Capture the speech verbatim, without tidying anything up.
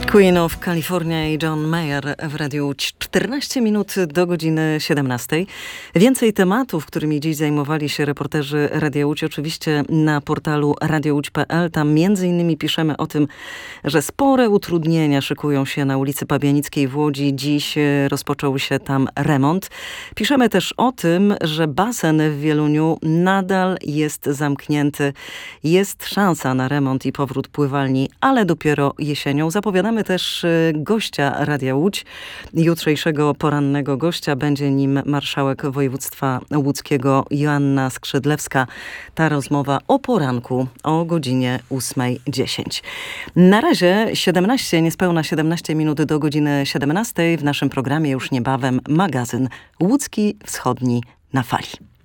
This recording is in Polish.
Queen of California i John Mayer w Radiu Łódź. czternaście minut do godziny siedemnastej. Więcej tematów, którymi dziś zajmowali się reporterzy Radia Łódź, oczywiście na portalu radio łódź kropka pe el. Tam między innymi piszemy o tym, że spore utrudnienia szykują się na ulicy Pabianickiej w Łodzi. Dziś rozpoczął się tam remont. Piszemy też o tym, że basen w Wieluniu nadal jest zamknięty. Jest szansa na remont i powrót pływalni, ale dopiero jesienią. Zapowiadamy też gościa Radia Łódź. Jutrzejszego porannego gościa. Będzie nim marszałek województwa łódzkiego Joanna Skrzydlewska. Ta rozmowa o poranku o godzinie ósmej dziesięć. Na razie siedemnaście, niespełna siedemnaście minut do godziny siedemnastej. W naszym programie już niebawem magazyn Łódzki Wschodni na fali.